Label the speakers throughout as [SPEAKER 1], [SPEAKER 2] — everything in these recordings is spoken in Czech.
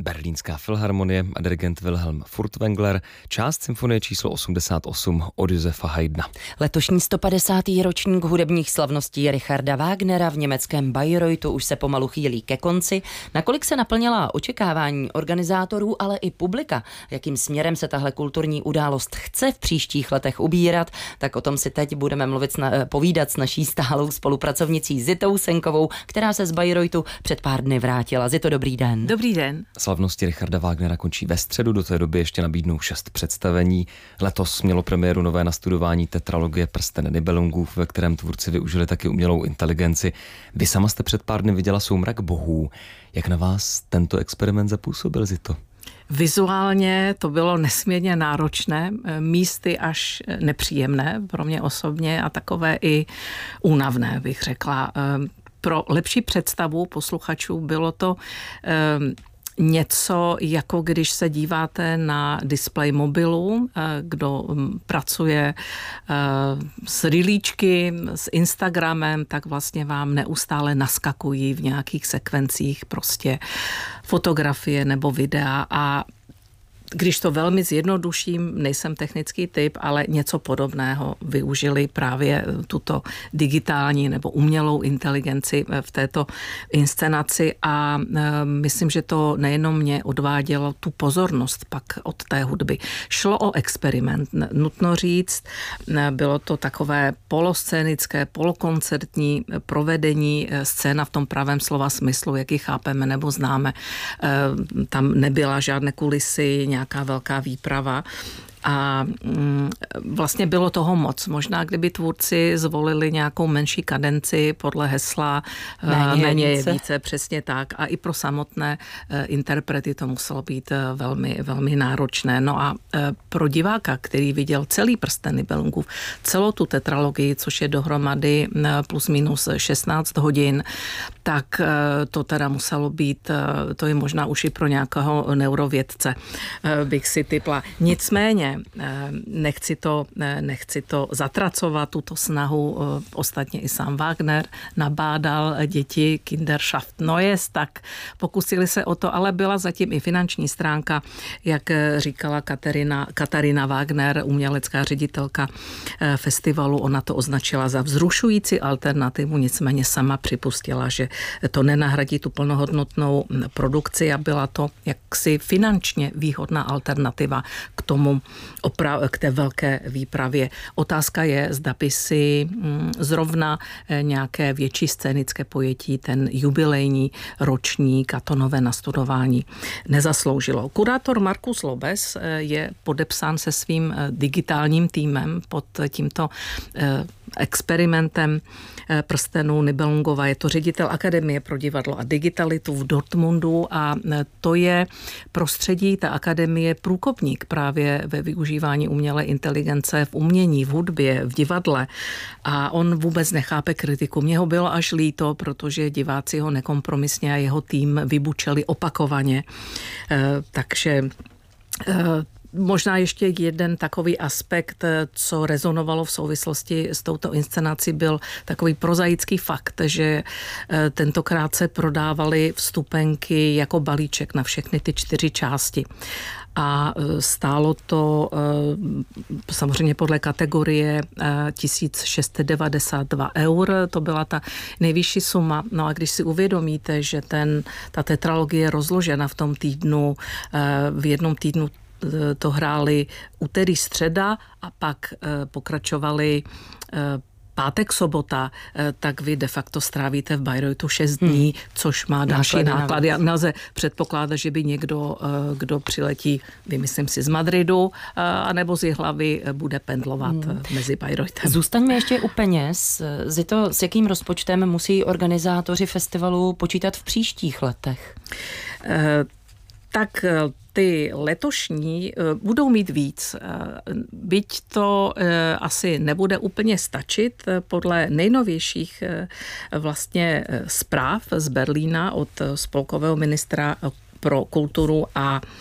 [SPEAKER 1] Berlínská filharmonie a dirigent Wilhelm Furtwängler, část symfonie číslo 88 od Josefa Haydna.
[SPEAKER 2] Letošní 150. ročník hudebních slavností Richarda Wagnera v německém Bayreuthu už se pomalu chýlí ke konci. Nakolik se naplnila očekávání organizátorů, ale i publika, jakým směrem se tahle kulturní událost chce v příštích letech ubírat, tak o tom si teď budeme povídat s naší stálou spolupracovnicí Zitou Senkovou, která se z Bayreuthu před pár dny vrátila. Zito, dobrý den.
[SPEAKER 3] Dobrý den.
[SPEAKER 1] Slavnosti Richarda Wagnera končí ve středu, do té doby ještě nabídnou 6 představení. Letos mělo premiéru nové nastudování tetralogie Prsten Nibelungův, ve kterém tvůrci využili taky umělou inteligenci. Vy sama jste před pár dny viděla Soumrak bohů. Jak na vás tento experiment zapůsobil, Zito?
[SPEAKER 3] Vizuálně to bylo nesmírně náročné, místy až nepříjemné pro mě osobně a takové i únavné, bych řekla. Pro lepší představu posluchačů bylo to něco, jako když se díváte na displej mobilu, kdo pracuje s rýlíčky, s Instagramem, tak vlastně vám neustále naskakují v nějakých sekvencích prostě fotografie nebo videa a když to velmi zjednoduším, nejsem technický typ, ale něco podobného využili právě tuto digitální nebo umělou inteligenci v této inscenaci a myslím, že to nejenom mě odvádělo tu pozornost pak od té hudby. Šlo o experiment, nutno říct, bylo to takové poloscénické, polokoncertní provedení scéna v tom pravém slova smyslu, jak ji chápeme nebo známe. Tam nebyla žádné kulisy, nějaká velká výprava a vlastně bylo toho moc. Možná, kdyby tvůrci zvolili nějakou menší kadenci podle hesla méně je více, přesně tak. A i pro samotné interprety to muselo být velmi, velmi náročné. No a pro diváka, který viděl celý Prsten Nibelungův, celou tu tetralogii, což je dohromady plus minus 16 hodin, tak to teda muselo být, to je možná už i pro nějakého neurovědce, bych si tipla. Nicméně nechci to zatracovat, tuto snahu. Ostatně i sám Wagner nabádal děti Kinderschaft Neues, tak pokusili se o to, ale byla zatím i finanční stránka, jak říkala Katarina Wagner, umělecká ředitelka festivalu. Ona to označila za vzrušující alternativu, nicméně sama připustila, že to nenahradí tu plnohodnotnou produkci a byla to jaksi finančně výhodná alternativa k tomu k té velké výpravě. Otázka je, zda by si zrovna nějaké větší scénické pojetí ten jubilejní ročník a to nové nastudování nezasloužilo. Kurátor Markus Lobes je podepsán se svým digitálním týmem pod tímto experimentem Prstenů Nibelungova. Je to ředitel Akademie pro divadlo a digitalitu v Dortmundu a to je prostředí, ta akademie průkopník právě ve využívání umělé inteligence v umění, v hudbě, v divadle a on vůbec nechápe kritiku. Mně ho bylo až líto, protože diváci ho nekompromisně a jeho tým vybučeli opakovaně. Takže možná ještě jeden takový aspekt, co rezonovalo v souvislosti s touto inscenací, byl takový prozaický fakt, že tentokrát se prodávaly vstupenky jako balíček na všechny ty 4 části. A stálo to samozřejmě podle kategorie 1692 €, to byla ta nejvyšší suma. No a když si uvědomíte, že ta tetralogie je rozložena v tom týdnu, v jednom týdnu to hráli úterý, středa a pak pokračovali pátek, sobota, tak vy de facto strávíte v Bayreuthu 6 dní, což má další náklady. A nelze předpokládat, že by někdo, kdo přiletí, vymyslím si z Madridu, anebo z Jihlavy, bude pendlovat mezi Bayreuthem.
[SPEAKER 2] Zůstaňme ještě u peněz. Zito, s jakým rozpočtem musí organizátoři festivalu počítat v příštích letech?
[SPEAKER 3] Tak ty letošní budou mít víc. Byť to asi nebude úplně stačit, podle nejnovějších vlastně zpráv z Berlína od spolkového ministra pro kulturu a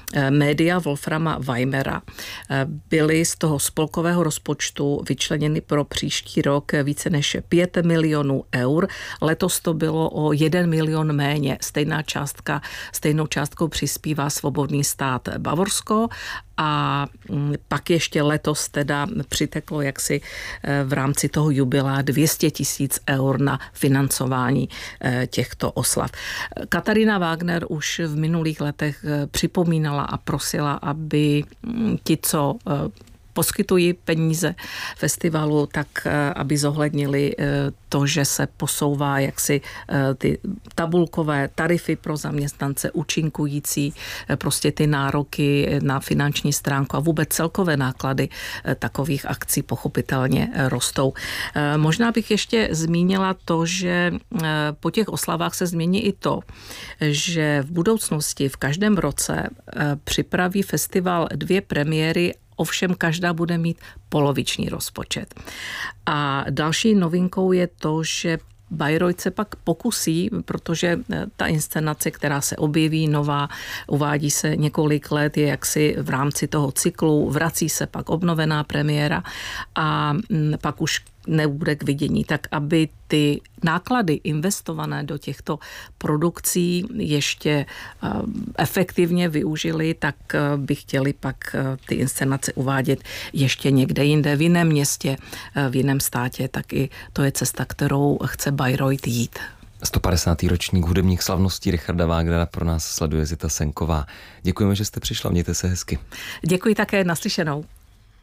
[SPEAKER 3] média Wolframa Weimera. Byly z toho spolkového rozpočtu vyčleněny pro příští rok více než 5 milionů eur. Letos to bylo o 1 milion méně. Stejnou částkou přispívá Svobodný stát Bavorsko a pak ještě letos teda přiteklo jaksi v rámci toho jubilea 200 000 eur na financování těchto oslav. Katarína Wagner už v minulých letech připomínala a prosila, aby ti, co poskytují peníze festivalu, tak aby zohlednili to, že se posouvá jaksi ty tabulkové tarify pro zaměstnance účinkující, prostě ty nároky na finanční stránku a vůbec celkové náklady takových akcí pochopitelně rostou. Možná bych ještě zmínila to, že po těch oslavách se změní i to, že v budoucnosti v každém roce připraví festival 2 premiéry, ovšem každá bude mít poloviční rozpočet. A další novinkou je to, že Bayreuth se pak pokusí, protože ta inscenace, která se objeví nová, uvádí se několik let, je jaksi v rámci toho cyklu, vrací se pak obnovená premiéra a pak už nebude k vidění, tak aby ty náklady investované do těchto produkcí ještě efektivně využili, tak by chtěli pak ty inscenace uvádět ještě někde jinde, v jiném městě, v jiném státě, tak i to je cesta, kterou chce Bayreuth jít.
[SPEAKER 1] 150. ročník hudebních slavností Richarda Wagnera pro nás sleduje Zita Senková. Děkujeme, že jste přišla, mějte se hezky.
[SPEAKER 3] Děkuji také, naslyšenou.